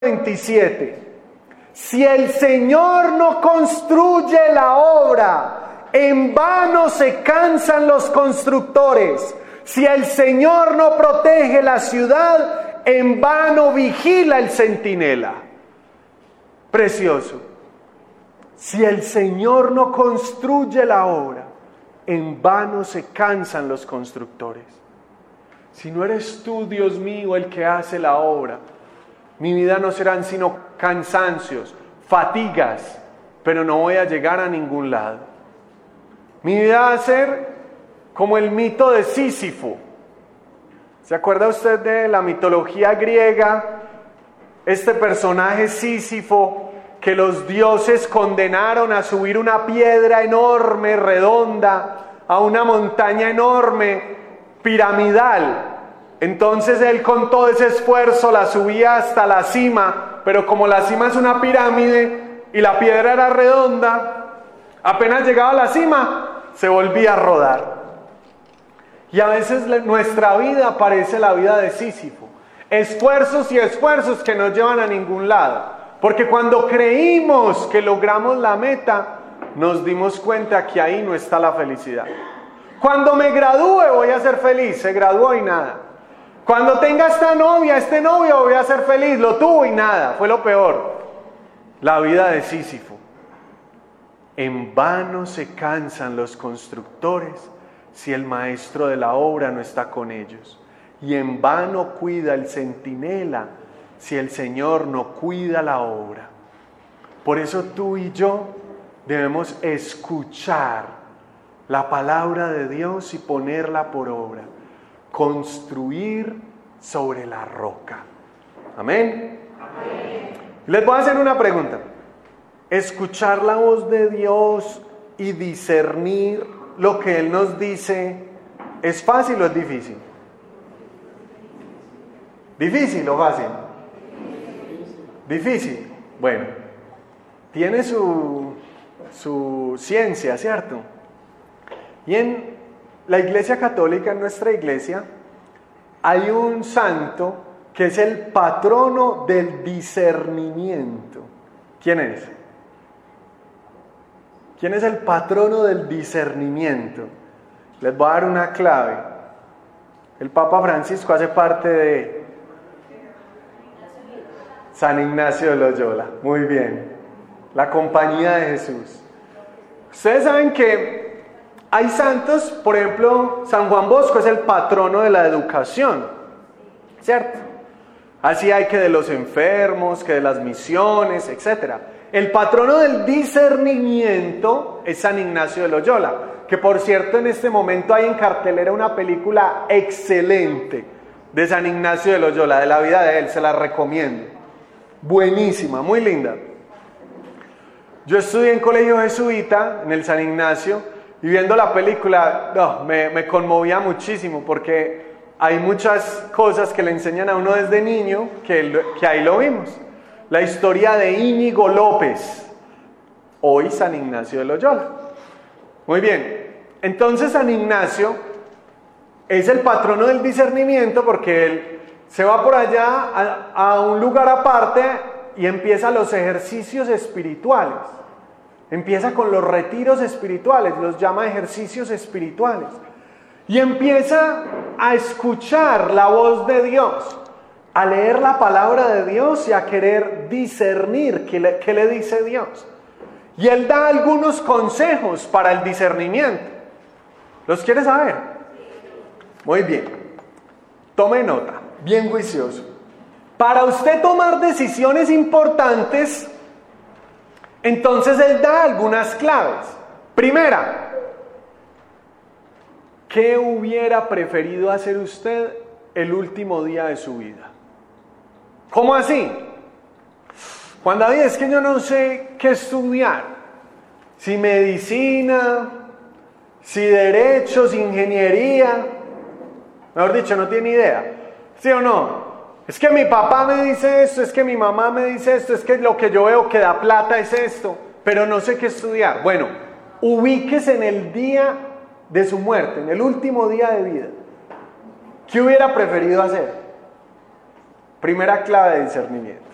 27. Si el Señor no construye la obra, en vano se cansan los constructores. Si el Señor no protege la ciudad, en vano vigila el centinela. Precioso. Si el Señor no construye la obra, en vano se cansan los constructores. Si no eres tú, Dios mío, el que hace la obra, mi vida no serán sino cansancios, fatigas, pero no voy a llegar a ningún lado. Mi vida va a ser como el mito de Sísifo. ¿Se acuerda usted de la mitología griega? Este personaje Sísifo, que los dioses condenaron a subir una piedra enorme, redonda, a una montaña enorme, piramidal. Entonces él con todo ese esfuerzo la subía hasta la cima, pero como la cima es una pirámide y la piedra era redonda, apenas llegaba a la cima, se volvía a rodar. Y a veces nuestra vida parece la vida de Sísifo. Esfuerzos y esfuerzos que no llevan a ningún lado. Porque cuando creímos que logramos la meta, nos dimos cuenta que ahí no está la felicidad. Cuando me gradúe voy a ser feliz, se graduó y nada. Cuando tenga esta novia, este novio, voy a ser feliz, lo tuvo y nada, fue lo peor. La vida de Sísifo. En vano se cansan los constructores si el maestro de la obra no está con ellos. Y en vano cuida el centinela si el Señor no cuida la obra. Por eso tú y yo debemos escuchar la palabra de Dios y ponerla por obra. Construir sobre la roca. Amén. Amén. Les voy a hacer una pregunta. Escuchar la voz de Dios y discernir lo que Él nos dice, ¿es fácil o es difícil? ¿Difícil o fácil? Difícil. Bueno, tiene su ciencia, ¿cierto? Y en la Iglesia Católica, en nuestra iglesia, hay un santo que es el patrono del discernimiento. ¿Quién es? ¿Quién es el patrono del discernimiento? Les voy a dar una clave. El Papa Francisco hace parte de San Ignacio de Loyola. Muy bien. La compañía de Jesús. Ustedes saben que hay santos, por ejemplo, San Juan Bosco es el patrono de la educación, ¿cierto? Así hay que de los enfermos, que de las misiones, etc. El patrono del discernimiento es San Ignacio de Loyola, que por cierto en este momento hay en cartelera una película excelente de San Ignacio de Loyola, de la vida de él, se la recomiendo. Buenísima, muy linda. Yo estudié en colegio jesuita, en el San Ignacio, y viendo la película, me conmovía muchísimo porque hay muchas cosas que le enseñan a uno desde niño que ahí lo vimos. La historia de Íñigo López, hoy San Ignacio de Loyola. Muy bien, entonces San Ignacio es el patrono del discernimiento porque él se va por allá a un lugar aparte y empieza los ejercicios espirituales. Empieza con los retiros espirituales, los llama ejercicios espirituales. Y empieza a escuchar la voz de Dios, a leer la palabra de Dios y a querer discernir qué le dice Dios. Y él da algunos consejos para el discernimiento. ¿Los quiere saber? Muy bien. Tome nota, bien juicioso. Para usted tomar decisiones importantes, entonces él da algunas claves. Primera, ¿qué hubiera preferido hacer usted el último día de su vida? ¿Cómo así? Juan David, es que yo no sé qué estudiar. Si medicina, si derecho, si ingeniería. Mejor dicho, no tiene idea. ¿Sí o no? Es que mi papá me dice esto, es que mi mamá me dice esto, es que lo que yo veo que da plata es esto, pero no sé qué estudiar. Bueno, ubíquese en el día de su muerte, en el último día de vida. ¿Qué hubiera preferido hacer? Primera clave de discernimiento.